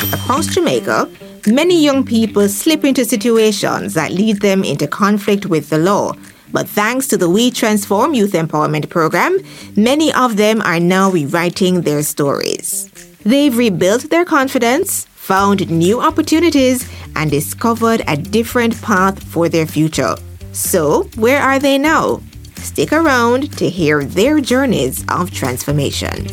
Across Jamaica, many young people slip into situations that lead them into conflict with the law. But thanks to the We Transform Youth Empowerment Program, many of them are now rewriting their stories. They've rebuilt their confidence, found new opportunities, and discovered a different path for their future. So, where are they now? Stick around to hear their journeys of transformation.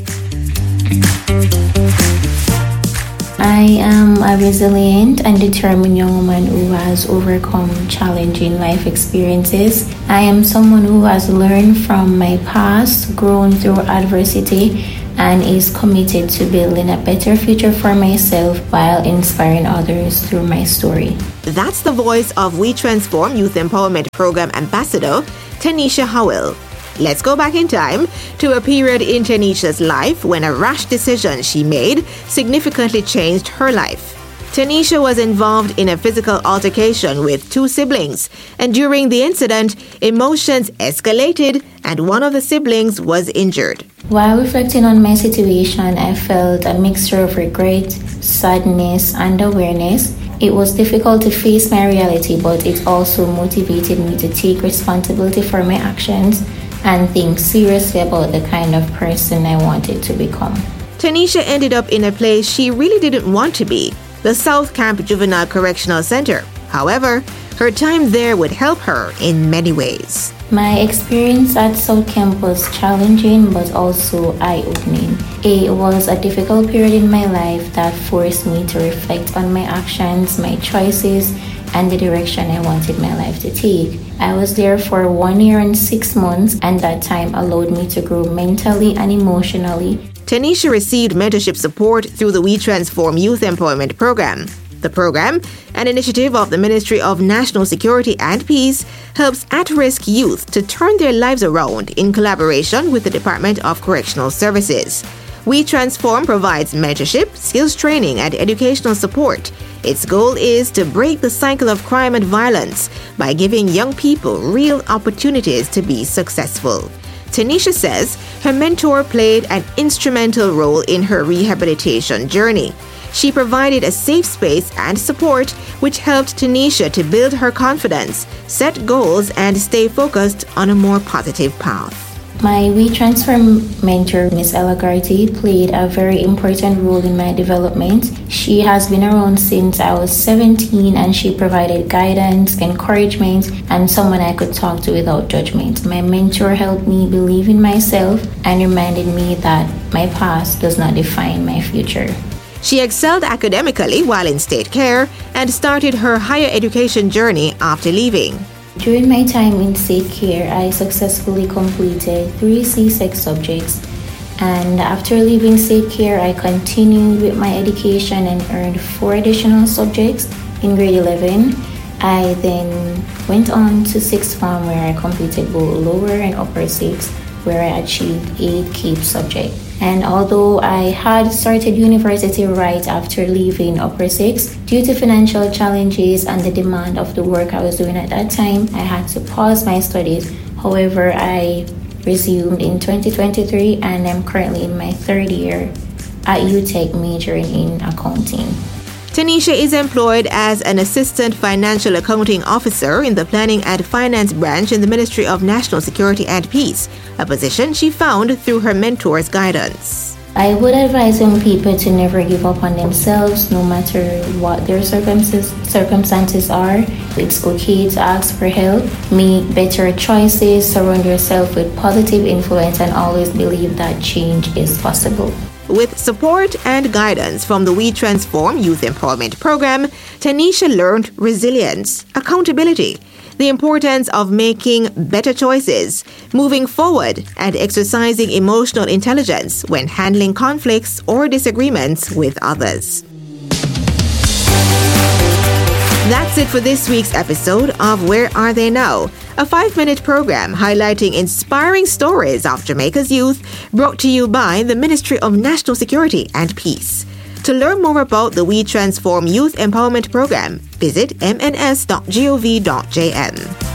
I am a resilient and determined young woman who has overcome challenging life experiences. I am someone who has learned from my past, grown through adversity, and is committed to building a better future for myself while inspiring others through my story. That's the voice of We Transform Youth Empowerment Program Ambassador, Tanisha Howell. Let's go back in time to a period in Tanisha's life when a rash decision she made significantly changed her life. Tanisha was involved in a physical altercation with two siblings, and during the incident, emotions escalated and one of the siblings was injured. While reflecting on my situation, I felt a mixture of regret, sadness, and awareness. It was difficult to face my reality, but it also motivated me to take responsibility for my actions and think seriously about the kind of person I wanted to become. Tanisha ended up in a place she really didn't want to be, the South Camp Juvenile Correctional Center. However, her time there would help her in many ways. My experience at South Camp was challenging but also eye-opening. It was a difficult period in my life that forced me to reflect on my actions, my choices, and the direction I wanted my life to take. I was there for 1 year and 6 months, and that time allowed me to grow mentally and emotionally. Tanisha received mentorship support through the We Transform Youth Empowerment Program. The program, an initiative of the Ministry of National Security and Peace, helps at-risk youth to turn their lives around in collaboration with the Department of Correctional Services. We Transform provides mentorship, skills training, and educational support. Its goal is to break the cycle of crime and violence by giving young people real opportunities to be successful. Tanisha says her mentor played an instrumental role in her rehabilitation journey. She provided a safe space and support which helped Tanisha to build her confidence, set goals, and stay focused on a more positive path. My We Transform mentor, Miss Ella Garty, played a very important role in my development. She has been around since I was 17, and she provided guidance, encouragement, and someone I could talk to without judgment. My mentor helped me believe in myself and reminded me that my past does not define my future. She excelled academically while in state care and started her higher education journey after leaving. During my time in state care, I successfully completed 3 CSEC subjects, and after leaving state care, I continued with my education and earned 4 additional subjects in grade 11. I then went on to 6th form, where I completed both lower and upper 6, where I achieved 8 CAPE subjects. And although I had started university right after leaving upper 6, due to financial challenges and the demand of the work I was doing at that time, I had to pause my studies. However, I resumed in 2023, and I'm currently in my 3rd year at UTech, majoring in accounting. Tanisha is employed as an assistant financial accounting officer in the planning and finance branch in the Ministry of National Security and Peace, a position she found through her mentor's guidance. I would advise young people to never give up on themselves, no matter what their circumstances are. It's okay to ask for help, make better choices, surround yourself with positive influence, and always believe that change is possible. With support and guidance from the We Transform Youth Empowerment Program, Tanisha learned resilience, accountability, the importance of making better choices, moving forward, and exercising emotional intelligence when handling conflicts or disagreements with others. That's it for this week's episode of Where Are They Now? A 5-minute program highlighting inspiring stories of Jamaica's youth, brought to you by the Ministry of National Security and Peace. To learn more about the We Transform Youth Empowerment Program, visit mns.gov.jm.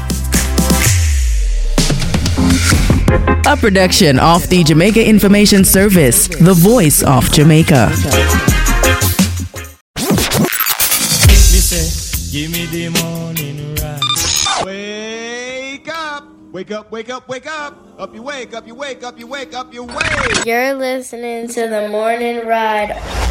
A production of the Jamaica Information Service, the voice of Jamaica. say, give me the morning ride. Wake up! Wake up, wake up, wake up! Up you wake, up you wake, up you wake, up you wake! You're listening to the Morning Ride